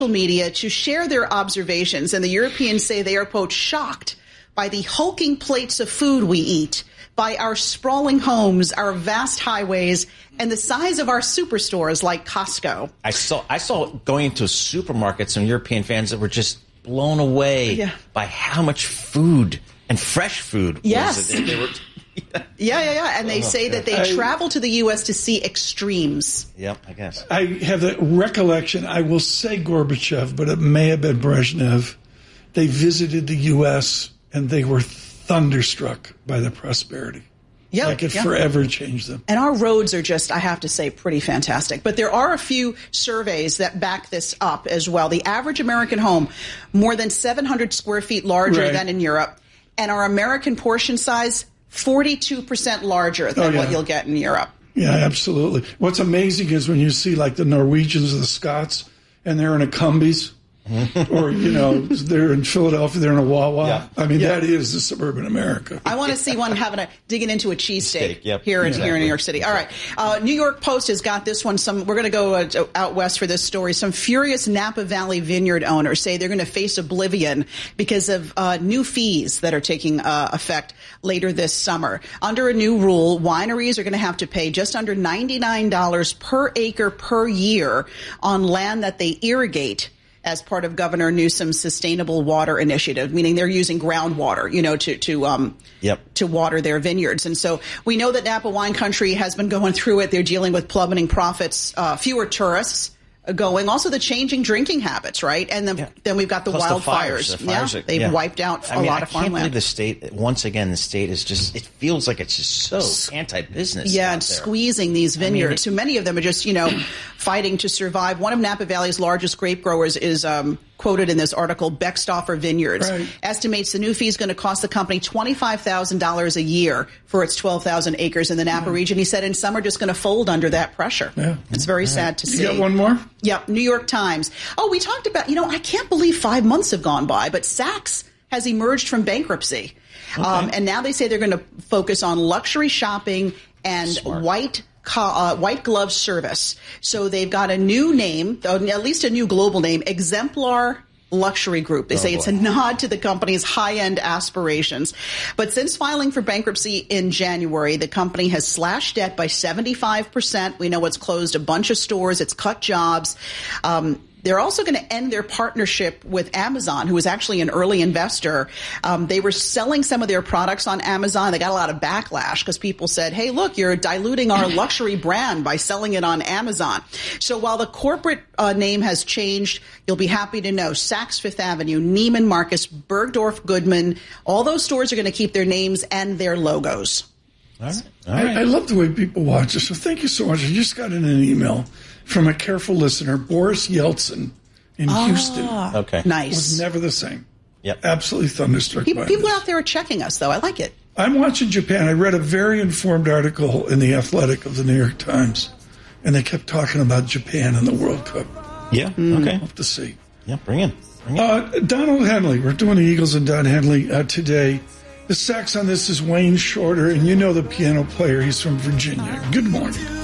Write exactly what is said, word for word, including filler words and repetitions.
media to share their observations, and the Europeans say they are, quote, shocked by the hulking plates of food we eat, by our sprawling homes, our vast highways, and the size of our superstores like Costco. I saw I saw going into supermarkets some European fans that were just blown away yeah. by how much food and fresh food yes. was it. They were, yeah. yeah, yeah, yeah. And they oh, say that they I, travel to the U S to see extremes. Yep, I guess. I have the recollection, I will say Gorbachev, but it may have been Brezhnev. They visited the U S and they were thunderstruck by the prosperity. Yeah, like it yeah. forever changed them. And our roads are just, I have to say, pretty fantastic. But there are a few surveys that back this up as well. The average American home, more than seven hundred square feet larger right. than in Europe. And our American portion size, forty-two percent larger than oh, yeah. what you'll get in Europe. Yeah, absolutely. What's amazing is when you see like the Norwegians or the Scots, and they're in a Cumbies. Or, you know, they're in Philadelphia, they're in a Wawa. Yeah. I mean, yeah. that is the suburban America. I want to see one having a digging into a cheesesteak yep. here, in, exactly. here in New York City. All right. Uh, New York Post has got this one. Some We're going to go uh, out west for this story. Some furious Napa Valley vineyard owners say they're going to face oblivion because of uh, new fees that are taking uh, effect later this summer. Under a new rule, wineries are going to have to pay just under ninety-nine dollars per acre per year on land that they irrigate as part of Governor Newsom's sustainable water initiative, meaning they're using groundwater, you know, to to um yep. to water their vineyards. And so we know that Napa Wine Country has been going through it. They're dealing with plummeting profits, uh, fewer tourists going, also the changing drinking habits, right? And then, yeah. then we've got the Plus wildfires. The fires, the fires yeah, are, they've yeah. wiped out a I mean, lot I of farmland. I can't believe farmland. the state, once again, the state is just, it feels like it's just so anti-business. Yeah, and there. squeezing these vineyards. I mean, so many of them are just, you know, fighting to survive. One of Napa Valley's largest grape growers is um, quoted in this article, Beckstoffer Vineyards, right. estimates the new fee is going to cost the company twenty-five thousand dollars a year for its twelve thousand acres in the Napa yeah. region. He said, and some are just going to fold under that pressure. Yeah. It's very right. sad to you see. You got one more? Yeah, New York Times. Oh, we talked about, you know, I can't believe five months have gone by, but Saks has emerged from bankruptcy. Okay. Um, and now they say they're going to focus on luxury shopping and Smart. white Uh, white glove service. So they've got a new name, at least a new global name, Exemplar Luxury Group. They oh, say boy. it's a nod to the company's high-end aspirations. But since filing for bankruptcy in January, the company has slashed debt by seventy-five percent. We know it's closed a bunch of stores. It's cut jobs. Um, They're also going to end their partnership with Amazon, who was actually an early investor. Um, they were selling some of their products on Amazon. They got a lot of backlash because people said, hey, look, you're diluting our luxury brand by selling it on Amazon. So while the corporate uh, name has changed, you'll be happy to know Saks Fifth Avenue, Neiman Marcus, Bergdorf Goodman, all those stores are going to keep their names and their logos. All right. All right. I, I love the way people watch this. So thank you so much. I just got in an email from a careful listener, Boris Yeltsin in ah, Houston. Okay. Nice. Was never the same. Yep. Absolutely thunderstruck People, by people this. out there are checking us, though. I like it. I'm watching Japan. I read a very informed article in The Athletic of the New York Times, and they kept talking about Japan and the World Cup. Yeah. Mm. Okay. We'll have to see. Yeah, bring in. Bring in. Uh, Donald Henley. We're doing the Eagles and Don Henley uh, today. The sax on this is Wayne Shorter, and you know the piano player. He's from Virginia. Good morning.